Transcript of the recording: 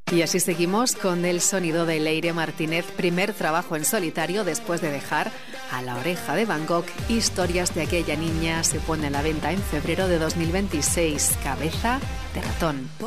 Y así seguimos con el sonido de Leire Martínez, primer trabajo en solitario después de dejar A la oreja de Van Gogh. Historias de aquella niña se pone a la venta en febrero de 2026. Cabeza de ratón.